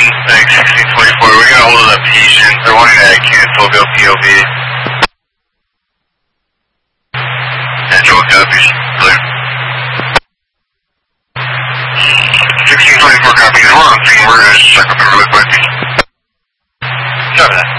Thanks, 1624. We got a hold of that patient. They're wanting to cancel the POV. And Joel copies. Clear. 1624 copies. We're on scene. We're going to check with them really quick. Copy that.